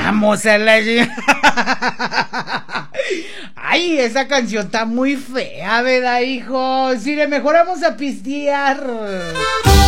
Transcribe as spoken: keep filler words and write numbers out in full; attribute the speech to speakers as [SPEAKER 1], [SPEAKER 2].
[SPEAKER 1] Vamos a la... Ay, esa canción está muy fea, ¿verdad, hijo? Si le mejoramos a pistear.